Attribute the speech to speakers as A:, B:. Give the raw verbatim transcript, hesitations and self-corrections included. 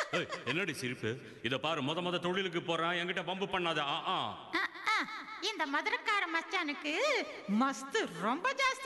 A: ஏய், என்னடி சிரிப்பு? இத பாரு, முத முத தொழிலுக்கு போறான், என்கிட்ட பம்பு பண்ணாத. ஆ ஆ
B: அ, அ, இந்த மதுரக்கார மச்சானுக்கு மஸ்து ரொம்ப ஜாஸ்தி.